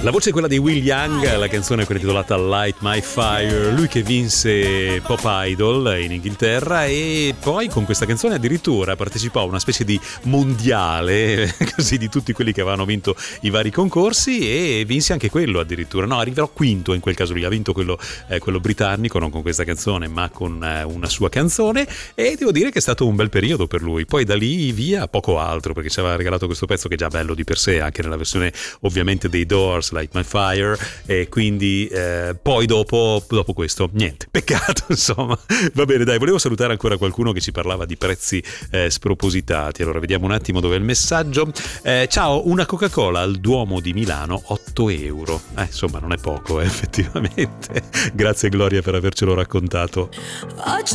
La voce è quella di Will Young, la canzone è quella titolata Light My Fire, lui che vinse Pop Idol in Inghilterra e poi con questa canzone addirittura partecipò a una specie di mondiale così di tutti quelli che avevano vinto i vari concorsi e vinse anche quello addirittura, no, arriverò quinto in quel caso lì, ha vinto quello britannico, non con questa canzone ma con una sua canzone e devo dire che è stato un bel periodo per lui, poi da lì via poco altro perché ci aveva regalato questo pezzo che è già bello di per sé anche nella versione ovviamente dei Doors, Light My Fire, e quindi poi dopo questo niente, peccato insomma. Va bene, dai, volevo salutare ancora qualcuno che ci parlava di prezzi spropositati. Allora vediamo un attimo dove è il messaggio. Ciao, una Coca-Cola al Duomo di Milano 8 euro, insomma non è poco effettivamente. Grazie Gloria per avercelo raccontato.